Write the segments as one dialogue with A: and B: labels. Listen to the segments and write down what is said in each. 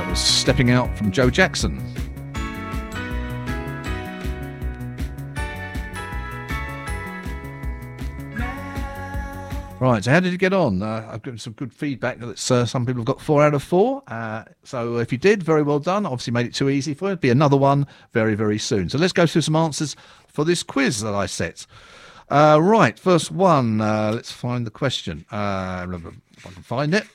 A: was Stepping Out from Joe Jackson. Right, so how did you get on? I've got some good feedback that some people have got 4 out of 4. So if you did, very well done. Obviously made it too easy for you. It'll be another one very, very soon. So let's go through some answers for this quiz that I set. Right, first one. Let's find the question. If I can find it.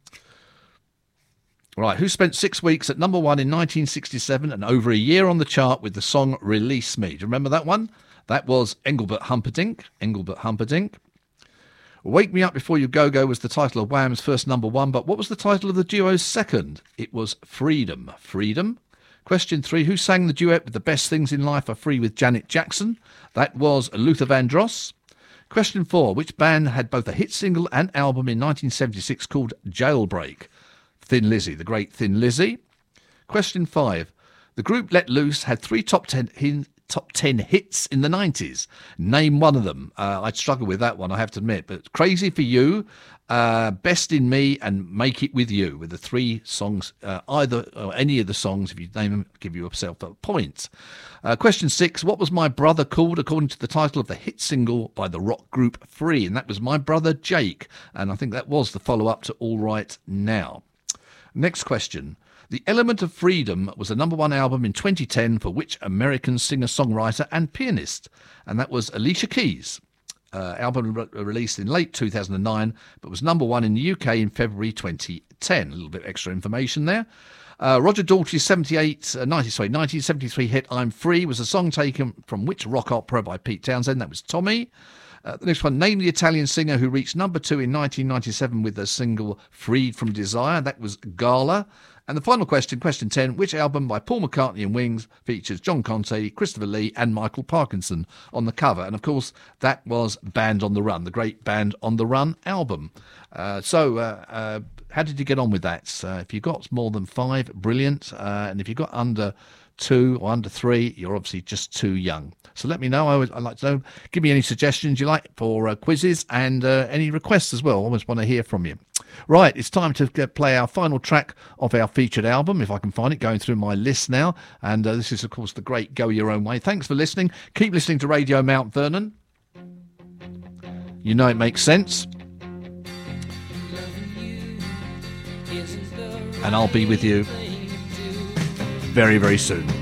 A: Right, who spent 6 weeks at number 1 in 1967 and over a year on the chart with the song Release Me? Do you remember that one? That was Engelbert Humperdinck. Engelbert Humperdinck. Wake Me Up Before You Go was the title of Wham's first number 1, but what was the title of the duo's second? It was Freedom. Freedom. Question 3, who sang the duet with The Best Things in Life Are Free with Janet Jackson? That was Luther Vandross. Question 4, which band had both a hit single and album in 1976 called Jailbreak? Thin Lizzy, the great Thin Lizzy. Question 5, the group Let Loose had 3 top 10 hits in the 90s. Name one of them. I'd struggle with that one, I have to admit. But Crazy for You, Best in Me, and Make It With You were the 3 songs. Either or any of the songs, if you name them, give yourself a point. Question 6, what was my brother called according to the title of the hit single by the rock group Free? And that was My Brother Jake. And I think that was the follow-up to All Right Now. Next question. The Element of Freedom was the number 1 album in 2010 for which American singer-songwriter and pianist? And that was Alicia Keys. Album released in late 2009, but was number 1 in the UK in February 2010. A little bit extra information there. Roger Daltrey's 1973 hit I'm Free was a song taken from which rock opera by Pete Townsend? That was Tommy. The next one, name the Italian singer who reached number 2 in 1997 with the single Freed from Desire. That was Gala. And the final question, question 10, which album by Paul McCartney and Wings features John Conte, Christopher Lee and Michael Parkinson on the cover? And of course, that was Band on the Run, the great Band on the Run album. So how did you get on with that? If you got more than 5, brilliant. And if you got under 2 or under 3, you're obviously just too young. So let me know. I'd like to know. Give me any suggestions you like for quizzes and any requests as well. I always want to hear from you. Right, it's time to play our final track of our featured album, if I can find it, going through my list now. And this is, of course, the great Go Your Own Way. Thanks for listening. Keep listening to Radio Mount Vernon. You know it makes sense. And I'll be with you very, very soon.